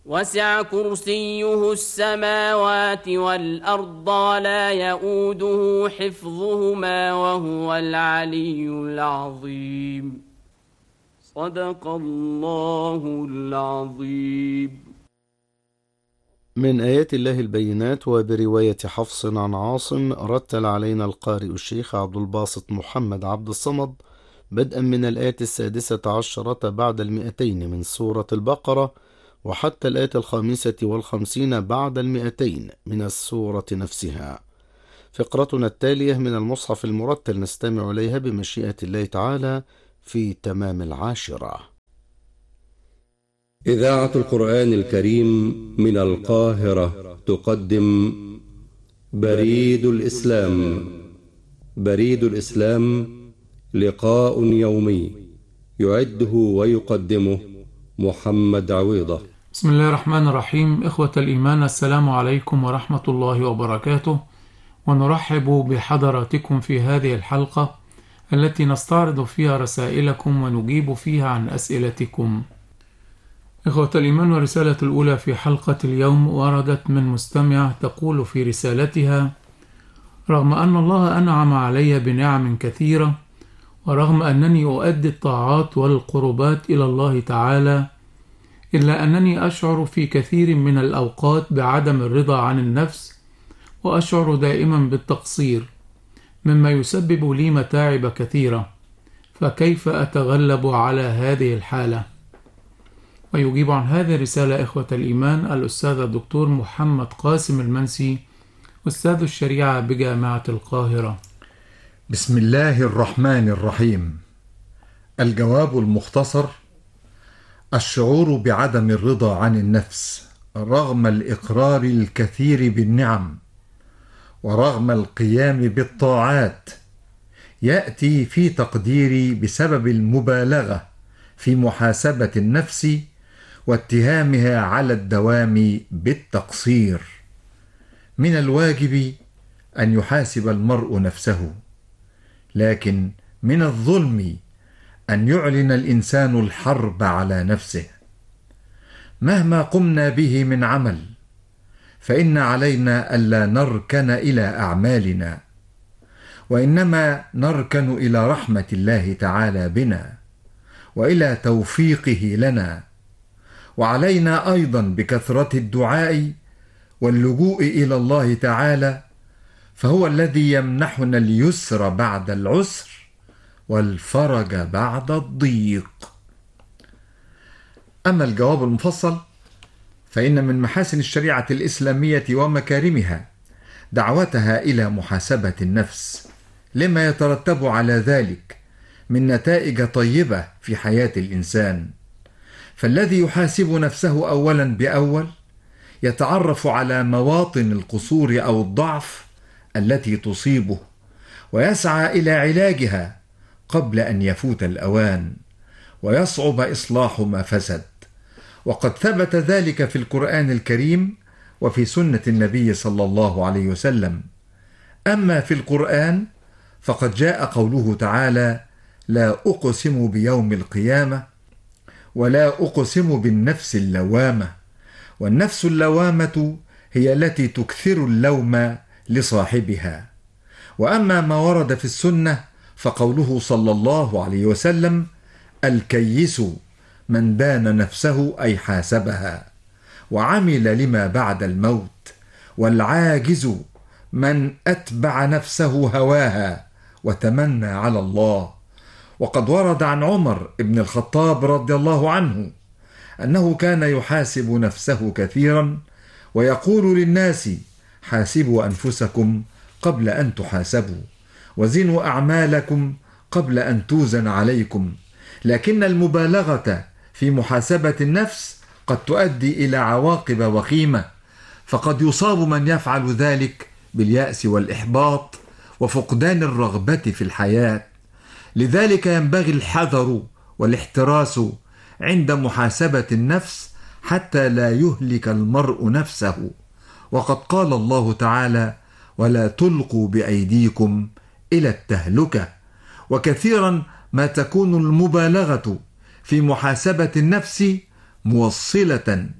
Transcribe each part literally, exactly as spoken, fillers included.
وسع كرسيه السماوات والأرض ولا يؤوده حفظهما وهو العلي العظيم. صدق الله العظيم. من آيات الله البينات. وبرواية حفص عن عاصم رتل علينا القارئ الشيخ عبد الباسط محمد عبد الصمد بدءا من الآية السادسة عشرة بعد المئتين من سورة البقرة وحتى الآية الخامسة والخمسين بعد المئتين من السورة نفسها. فقرتنا التالية من المصحف المرتل نستمع إليها بمشيئة الله تعالى في تمام العاشرة. إذاعة القرآن الكريم من القاهرة تقدم بريد الإسلام. بريد الإسلام لقاء يومي يعده ويقدمه محمد عويضة. بسم الله الرحمن الرحيم. إخوة الإيمان، السلام عليكم ورحمة الله وبركاته، ونرحب بحضراتكم في هذه الحلقة التي نستعرض فيها رسائلكم ونجيب فيها عن أسئلتكم. إخوة الإيمان، والرسالة الأولى في حلقة اليوم وردت من مستمع تقول في رسالتها: رغم أن الله أنعم علي بنعم كثيرة، ورغم أنني أؤدي الطاعات والقربات إلى الله تعالى، إلا أنني أشعر في كثير من الأوقات بعدم الرضا عن النفس، وأشعر دائما بالتقصير، مما يسبب لي متاعب كثيرة. فكيف أتغلب على هذه الحالة؟ ويجيب عن هذه الرسالة إخوة الإيمان الأستاذ الدكتور محمد قاسم المنسي، أستاذ الشريعة بجامعة القاهرة. بسم الله الرحمن الرحيم. الجواب المختصر: الشعور بعدم الرضا عن النفس رغم الإقرار الكثير بالنعم ورغم القيام بالطاعات يأتي في تقديري بسبب المبالغة في محاسبة النفس واتهامها على الدوام بالتقصير. من الواجب أن يحاسب المرء نفسه، لكن من الظلم أن يعلن الإنسان الحرب على نفسه. مهما قمنا به من عمل فإن علينا ألا نركن إلى أعمالنا، وإنما نركن إلى رحمة الله تعالى بنا وإلى توفيقه لنا. وعلينا أيضا بكثرة الدعاء واللجوء إلى الله تعالى، فهو الذي يمنحنا اليسر بعد العسر والفرج بعد الضيق. أما الجواب المفصل فإن من محاسن الشريعة الإسلامية ومكارمها دعوتها إلى محاسبة النفس، لما يترتب على ذلك من نتائج طيبة في حياة الإنسان. فالذي يحاسب نفسه أولا بأول يتعرف على مواطن القصور أو الضعف التي تصيبه، ويسعى إلى علاجها قبل أن يفوت الأوان ويصعب إصلاح ما فسد. وقد ثبت ذلك في القرآن الكريم وفي سنة النبي صلى الله عليه وسلم. أما في القرآن فقد جاء قوله تعالى: لا أقسم بيوم القيامة ولا أقسم بالنفس اللوامة. والنفس اللوامة هي التي تكثر اللوم لصاحبها. وأما ما ورد في السنة فقوله صلى الله عليه وسلم: الكيس من دان نفسه أي حاسبها وعمل لما بعد الموت، والعاجز من أتبع نفسه هواها وتمنى على الله. وقد ورد عن عمر بن الخطاب رضي الله عنه أنه كان يحاسب نفسه كثيرا ويقول للناس: حاسبوا أنفسكم قبل أن تحاسبوا، وزنوا أعمالكم قبل أن توزن عليكم. لكن المبالغة في محاسبة النفس قد تؤدي إلى عواقب وخيمة، فقد يصاب من يفعل ذلك باليأس والإحباط وفقدان الرغبة في الحياة. لذلك ينبغي الحذر والاحتراس عند محاسبة النفس حتى لا يهلك المرء نفسه. وقد قال الله تعالى: ولا تلقوا بأيديكم إلى التهلكة. وكثيرا ما تكون المبالغة في محاسبة النفس موصلة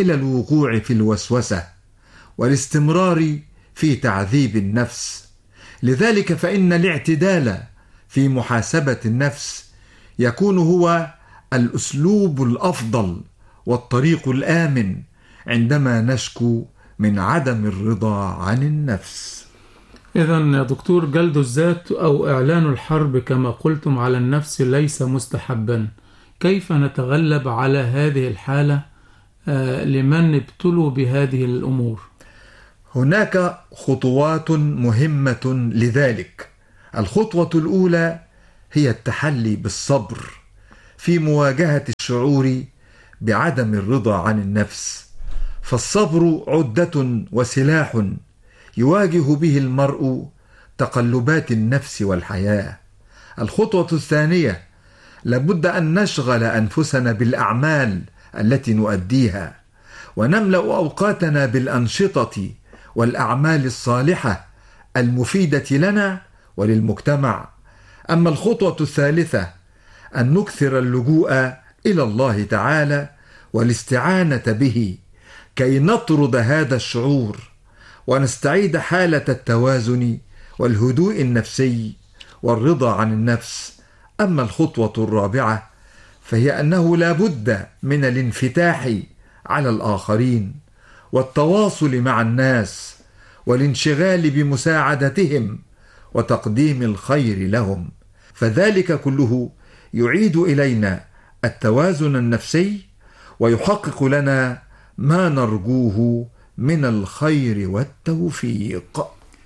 إلى الوقوع في الوسوسة والاستمرار في تعذيب النفس. لذلك فإن الاعتدال في محاسبة النفس يكون هو الأسلوب الأفضل والطريق الآمن عندما نشكو من عدم الرضا عن النفس. إذن يا دكتور، جلد الذات أو إعلان الحرب كما قلتم على النفس ليس مستحبا. كيف نتغلب على هذه الحالة آه لمن ابتلوا بهذه الأمور؟ هناك خطوات مهمة لذلك. الخطوة الأولى هي التحلي بالصبر في مواجهة الشعور بعدم الرضا عن النفس، فالصبر عدة وسلاح يواجه به المرء تقلبات النفس والحياة. الخطوة الثانية، لابد أن نشغل أنفسنا بالأعمال التي نؤديها، ونملأ أوقاتنا بالأنشطة والأعمال الصالحة المفيدة لنا وللمجتمع. أما الخطوة الثالثة، أن نكثر اللجوء إلى الله تعالى والاستعانة به كي نطرد هذا الشعور ونستعيد حالة التوازن والهدوء النفسي والرضا عن النفس. أما الخطوة الرابعة فهي أنه لا بد من الانفتاح على الآخرين والتواصل مع الناس والانشغال بمساعدتهم وتقديم الخير لهم، فذلك كله يعيد إلينا التوازن النفسي ويحقق لنا ما نرجوه من الخير والتوفيق.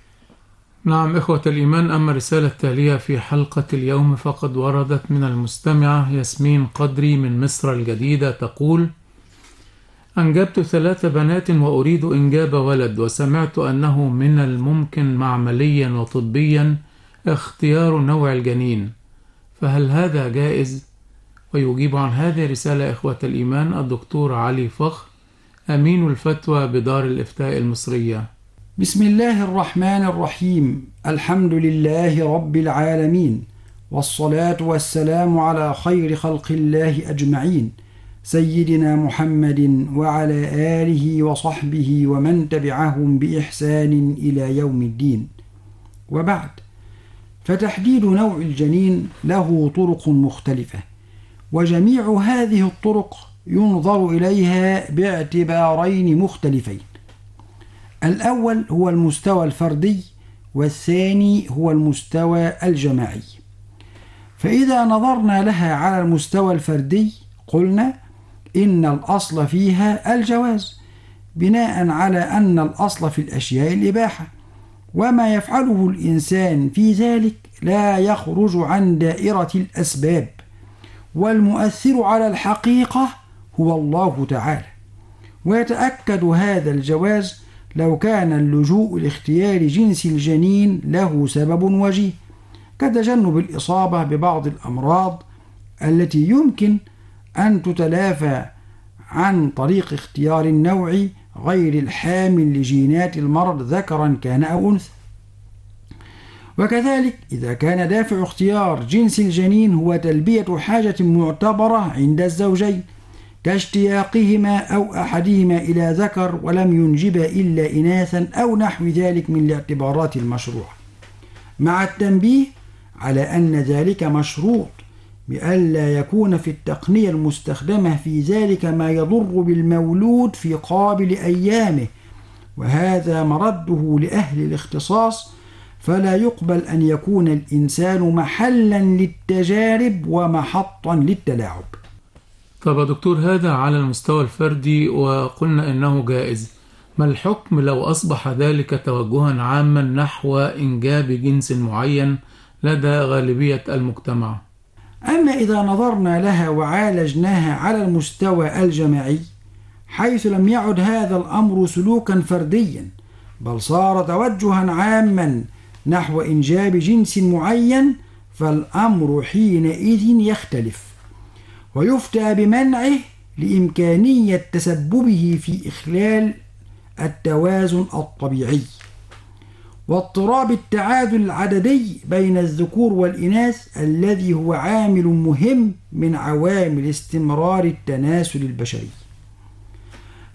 نعم إخوة الإيمان، أما الرسالة التالية في حلقة اليوم فقد وردت من المستمعة ياسمين قدري من مصر الجديدة، تقول: أنجبت ثلاث بنات وأريد إنجاب ولد، وسمعت أنه من الممكن معمليا وطبيا اختيار نوع الجنين، فهل هذا جائز؟ ويجيب عن هذه الرسالة إخوة الإيمان الدكتور علي فخر، أمين الفتوى بدار الإفتاء المصرية. بسم الله الرحمن الرحيم. الحمد لله رب العالمين، والصلاة والسلام على خير خلق الله أجمعين، سيدنا محمد وعلى آله وصحبه ومن تبعهم بإحسان إلى يوم الدين. وبعد، فتحديد نوع الجنين له طرق مختلفة، وجميع هذه الطرق ينظر إليها باعتبارين مختلفين. الأول هو المستوى الفردي، والثاني هو المستوى الجماعي. فإذا نظرنا لها على المستوى الفردي قلنا إن الأصل فيها الجواز، بناء على أن الأصل في الأشياء الإباحة، وما يفعله الإنسان في ذلك لا يخرج عن دائرة الأسباب، والمؤثر على الحقيقة هو الله تعالى. ويتأكد هذا الجواز لو كان اللجوء لاختيار جنس الجنين له سبب وجيه، كتجنب الإصابة ببعض الأمراض التي يمكن أن تتلافى عن طريق اختيار النوع غير الحامل لجينات المرض ذكرا كان أو أنثى. وكذلك إذا كان دافع اختيار جنس الجنين هو تلبية حاجة معتبرة عند الزوجين كاشتياقهما أو أحدهما إلى ذكر ولم ينجب إلا إناثا أو نحو ذلك من الاعتبارات المشروعة، مع التنبيه على أن ذلك مشروط بألا يكون في التقنية المستخدمة في ذلك ما يضر بالمولود في قابل أيامه، وهذا مرده لأهل الاختصاص، فلا يقبل أن يكون الإنسان محلا للتجارب ومحطا للتلاعب. طب يا دكتور، هذا على المستوى الفردي وقلنا إنه جائز، ما الحكم لو أصبح ذلك توجها عاما نحو إنجاب جنس معين لدى غالبية المجتمع؟ أما إذا نظرنا لها وعالجناها على المستوى الجماعي، حيث لم يعد هذا الأمر سلوكا فرديا، بل صار توجها عاما نحو إنجاب جنس معين، فالأمر حينئذ يختلف، ويفتى بمنعه لإمكانية تسببه في إخلال التوازن الطبيعي واضطراب التعادل العددي بين الذكور والإناث الذي هو عامل مهم من عوامل استمرار التناسل البشري.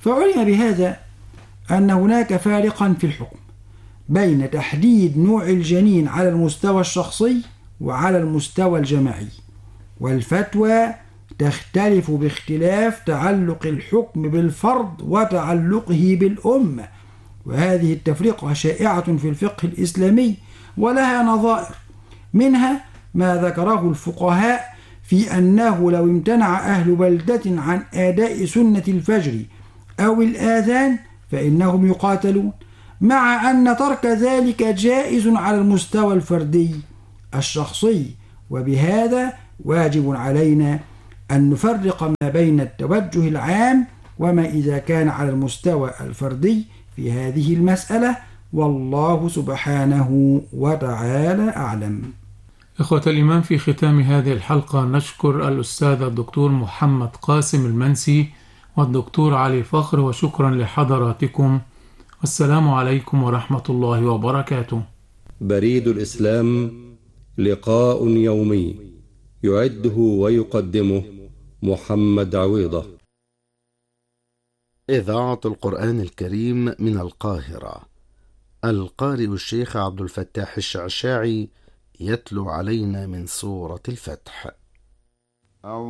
فعلم بهذا أن هناك فارقا في الحكم بين تحديد نوع الجنين على المستوى الشخصي وعلى المستوى الجماعي، والفتوى تختلف باختلاف تعلق الحكم بالفرد وتعلقه بالأمة، وهذه التفرقة شائعة في الفقه الإسلامي ولها نظائر، منها ما ذكره الفقهاء في أنه لو امتنع أهل بلدة عن أداء سنة الفجر أو الآذان فإنهم يقاتلون، مع أن ترك ذلك جائز على المستوى الفردي الشخصي، وبهذا واجب علينا أن نفرق ما بين التوجه العام وما إذا كان على المستوى الفردي في هذه المسألة، والله سبحانه وتعالى أعلم. إخوة الإيمان، في ختام هذه الحلقة نشكر الأستاذ الدكتور محمد قاسم المنسي والدكتور علي فخر، وشكرا لحضراتكم، والسلام عليكم ورحمة الله وبركاته. بريد الإسلام، لقاء يومي يعده ويقدمه محمد عويضة. إذاعة القرآن الكريم من القاهرة، القارئ الشيخ عبد الفتاح الشعشاعي يتلو علينا من سورة الفتح.